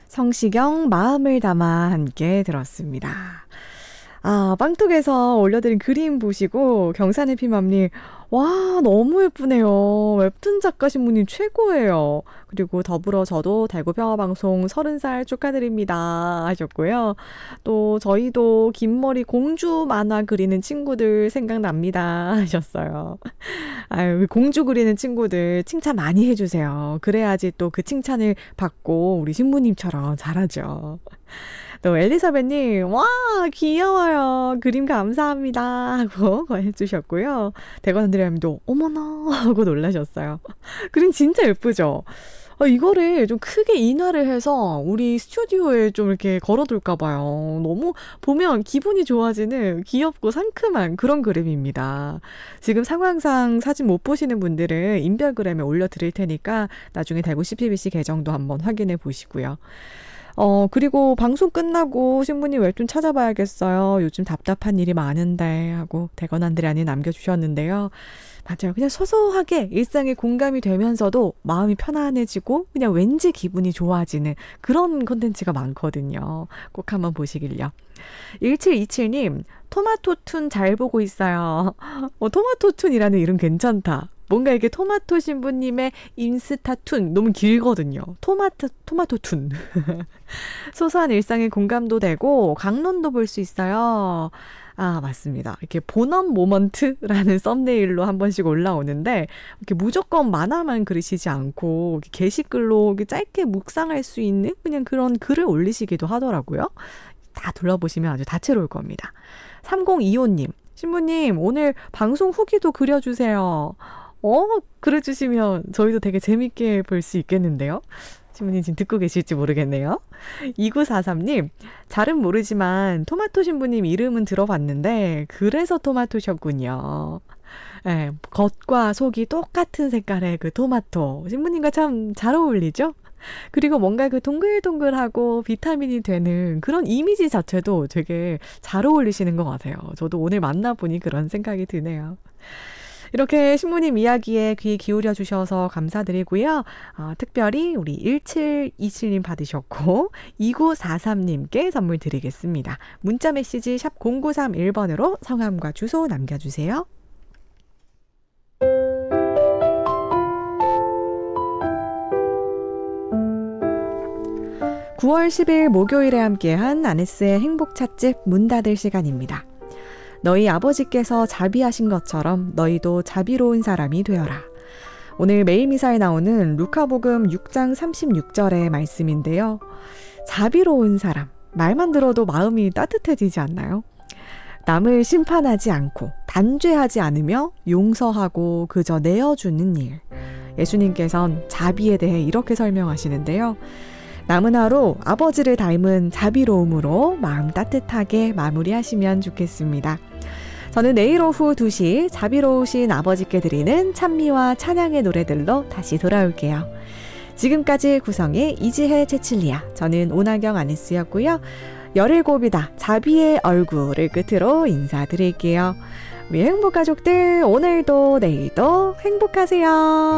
성시경 마음을 담아 함께 들었습니다. 아, 빵톡에서 올려드린 그림 보시고 경산의 피맘님, 와, 너무 예쁘네요. 웹툰 작가 신부님 최고예요. 그리고 더불어 저도 달고 평화방송 30살 축하드립니다 하셨고요. 또 저희도 긴 머리 공주 만화 그리는 친구들 생각납니다 하셨어요. 아유, 공주 그리는 친구들 칭찬 많이 해주세요. 그래야지 또 그 칭찬을 받고 우리 신부님처럼 잘하죠. 또 엘리사벳님, 와, 귀여워요. 그림 감사합니다 하고 해주셨고요. 대건 안드레아님도 어머나 하고 놀라셨어요. 그림 진짜 예쁘죠? 이거를 좀 크게 인화를 해서 우리 스튜디오에 좀 이렇게 걸어둘까 봐요. 너무 보면 기분이 좋아지는 귀엽고 상큼한 그런 그림입니다. 지금 상황상 사진 못 보시는 분들은 인별그램에 올려드릴 테니까 나중에 달고 CPBC 계정도 한번 확인해 보시고요. 그리고 방송 끝나고 신부님 웹툰 찾아봐야겠어요. 요즘 답답한 일이 많은데 하고 대건 안드레아님 남겨주셨는데요. 맞아요. 그냥 소소하게 일상에 공감이 되면서도 마음이 편안해지고 그냥 왠지 기분이 좋아지는 그런 콘텐츠가 많거든요. 꼭 한번 보시길요. 1727님, 토마토툰 잘 보고 있어요. 토마토툰이라는 이름 괜찮다. 뭔가 이게 토마토 신부님의 인스타툰 너무 길거든요. 토마토툰. 소소한 일상에 공감도 되고 강론도 볼 수 있어요. 아, 맞습니다. 이렇게 본업 모먼트라는 썸네일로 한 번씩 올라오는데 이렇게 무조건 만화만 그리시지 않고 이렇게 게시글로 이렇게 짧게 묵상할 수 있는 그냥 그런 글을 올리시기도 하더라고요. 다 둘러보시면 아주 다채로울 겁니다. 3025님, 신부님 오늘 방송 후기도 그려주세요. 그려주시면 저희도 되게 재밌게 볼 수 있겠는데요. 신부님 지금 듣고 계실지 모르겠네요. 2943님, 잘은 모르지만 토마토 신부님 이름은 들어봤는데 그래서 토마토셨군요. 네, 겉과 속이 똑같은 색깔의 그 토마토. 신부님과 참 잘 어울리죠? 그리고 뭔가 그 동글동글하고 비타민이 되는 그런 이미지 자체도 되게 잘 어울리시는 것 같아요. 저도 오늘 만나보니 그런 생각이 드네요. 이렇게 신부님 이야기에 귀 기울여 주셔서 감사드리고요. 특별히 우리 1727님 받으셨고 2943님께 선물 드리겠습니다. 문자 메시지 샵 0931번으로 성함과 주소 남겨주세요. 9월 10일 목요일에 함께한 아네스의 행복 찻집 문 닫을 시간입니다. 너희 아버지께서 자비하신 것처럼 너희도 자비로운 사람이 되어라. 오늘 매일 미사에 나오는 루카복음 6장 36절의 말씀인데요. 자비로운 사람, 말만 들어도 마음이 따뜻해지지 않나요? 남을 심판하지 않고 단죄하지 않으며 용서하고 그저 내어주는 일. 예수님께서는 자비에 대해 이렇게 설명하시는데요. 남은 하루 아버지를 닮은 자비로움으로 마음 따뜻하게 마무리하시면 좋겠습니다. 저는 내일 오후 2시 자비로우신 아버지께 드리는 찬미와 찬양의 노래들로 다시 돌아올게요. 지금까지 구성의 이지혜 채칠리아, 저는 오나경 아네스였고요. 17이다 자비의 얼굴을 끝으로 인사드릴게요. 우리 행복가족들 오늘도 내일도 행복하세요.